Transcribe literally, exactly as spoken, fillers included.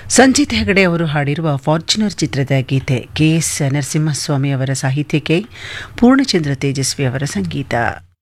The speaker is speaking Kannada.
ಸಂಜಿತ್ ಹೆಗಡೆ ಅವರು ಹಾಡಿರುವ ಫಾರ್ಚುನರ್ ಚಿತ್ರದ ಗೀತೆ ಕೆ ಎಸ್ ನರಸಿಂಹಸ್ವಾಮಿ ಅವರ ಸಾಹಿತ್ಯಕ್ಕೆ ಪೂರ್ಣಚಂದ್ರ ತೇಜಸ್ವಿ ಅವರ ಸಂಗೀತ.